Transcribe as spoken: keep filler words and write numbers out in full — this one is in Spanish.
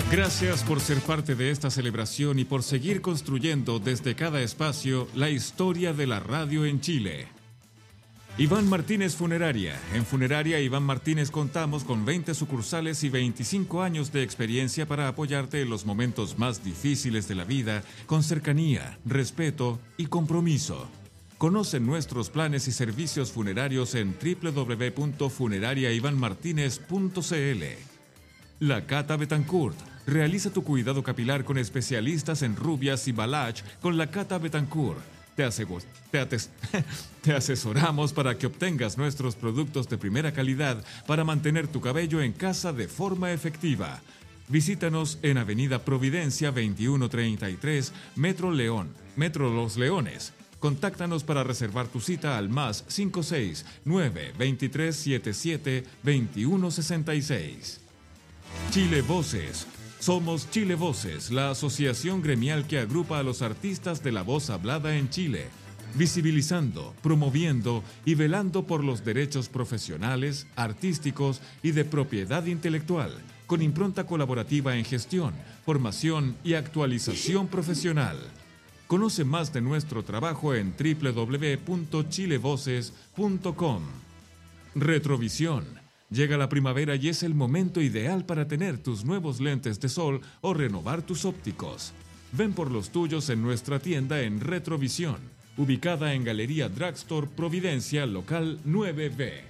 Gracias por ser parte de esta celebración y por seguir construyendo desde cada espacio la historia de la radio en Chile. Iván Martínez Funeraria. En Funeraria Iván Martínez contamos con veinte sucursales y veinticinco años de experiencia para apoyarte en los momentos más difíciles de la vida con cercanía, respeto y compromiso. Conoce nuestros planes y servicios funerarios en doble u doble u doble u punto funeraria iván martínez punto c l. La Cata Betancourt. Realiza tu cuidado capilar con especialistas en rubias y balayage con la Cata Betancourt. Te, aseguro, te, ates, te asesoramos para que obtengas nuestros productos de primera calidad para mantener tu cabello en casa de forma efectiva. Visítanos en Avenida Providencia veintiuno treinta y tres, Metro León, Metro Los Leones. Contáctanos para reservar tu cita al más cinco seis nueve, veintitrés setenta y siete, veintiuno sesenta y seis. Chile Voces. Somos Chile Voces, la asociación gremial que agrupa a los artistas de la voz hablada en Chile, visibilizando, promoviendo y velando por los derechos profesionales, artísticos y de propiedad intelectual, con impronta colaborativa en gestión, formación y actualización profesional. Conoce más de nuestro trabajo en doble u doble u doble u punto chile voces punto com. Retrovisión. Llega la primavera y es el momento ideal para tener tus nuevos lentes de sol o renovar tus ópticos. Ven por los tuyos en nuestra tienda en Retrovisión, ubicada en Galería Drugstore Providencia, local nueve B.